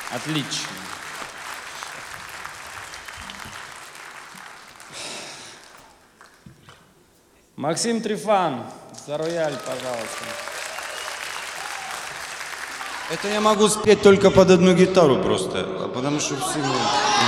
Отлично. Максим Трифан, за рояль, пожалуйста. Это я могу спеть только под одну гитару просто, потому что все...